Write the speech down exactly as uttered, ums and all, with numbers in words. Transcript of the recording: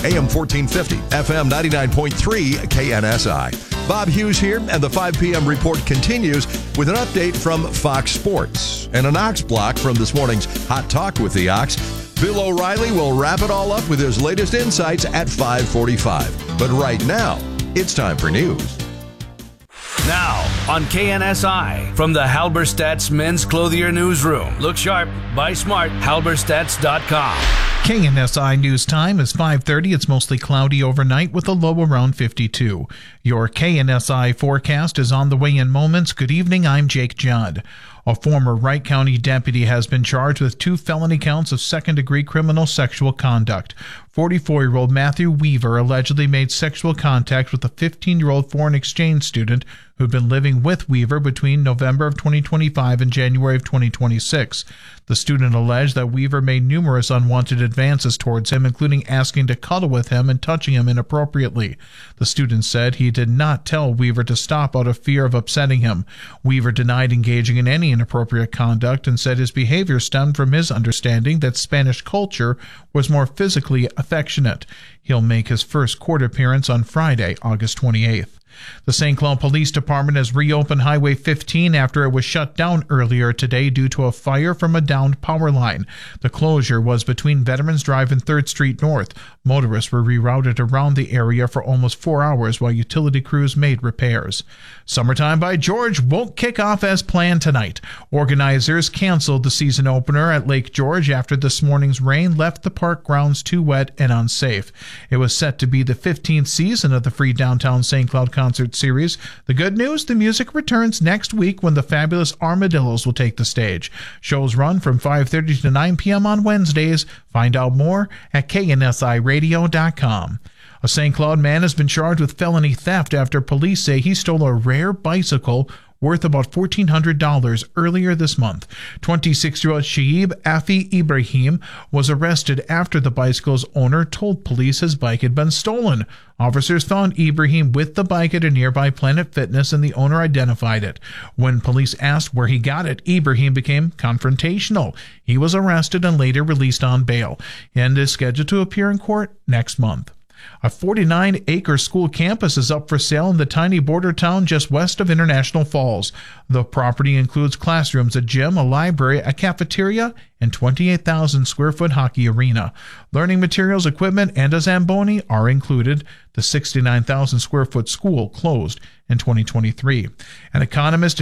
A M fourteen fifty, F M ninety-nine point three, K N S I. Bob Hughes here, and the five p.m. report continues with an update from Fox Sports and an Ox block from this morning's Hot Talk with the Ox. Bill O'Reilly will wrap it all up with his latest insights at five forty-five. But right now, it's time for news. Now on K N S I from the Halberstadt's Men's Clothier Newsroom. Look sharp, buy smart, halberstadts dot com. K N S I news time is five thirty. It's mostly cloudy overnight with a low around fifty-two. Your K N S I forecast is on the way in moments. Good evening, I'm Jake Judd. A former Wright County deputy has been charged with two felony counts of second-degree criminal sexual conduct. forty-four-year-old Matthew Weaver allegedly made sexual contact with a fifteen-year-old foreign exchange student who'd been living with Weaver between November of twenty twenty-five and January of twenty twenty-six. The student alleged that Weaver made numerous unwanted advances towards him, including asking to cuddle with him and touching him inappropriately. The student said he did not tell Weaver to stop out of fear of upsetting him. Weaver denied engaging in any inappropriate conduct and said his behavior stemmed from his understanding that Spanish culture was more physically affectionate. He'll make his first court appearance on Friday, August twenty-eighth. The Saint Cloud Police Department has reopened Highway fifteen after it was shut down earlier today due to a fire from a downed power line. The closure was between Veterans Drive and third Street North. Motorists were rerouted around the area for almost four hours while utility crews made repairs. Summertime by George won't kick off as planned tonight. Organizers canceled the season opener at Lake George after this morning's rain left the park grounds too wet and unsafe. It was set to be the fifteenth season of the free Downtown Saint Cloud concert series. The good news, the music returns next week when the fabulous Armadillos will take the stage. Shows run from five thirty to nine p.m. on Wednesdays. Find out more at K N S I radio dot com. A Saint Cloud man has been charged with felony theft after police say he stole a rare bicycle worth about fourteen hundred dollars earlier this month. twenty-six-year-old Shaib Afi Ibrahim was arrested after the bicycle's owner told police his bike had been stolen. Officers found Ibrahim with the bike at a nearby Planet Fitness and the owner identified it. When police asked where he got it, Ibrahim became confrontational. He was arrested and later released on bail and is scheduled to appear in court next month. A forty-nine acre school campus is up for sale in the tiny border town just west of International Falls. The property includes classrooms, a gym, a library, a cafeteria, and twenty-eight thousand square foot hockey arena. Learning materials, equipment, and a Zamboni are included. The sixty-nine thousand square foot school closed in twenty twenty-three. An economist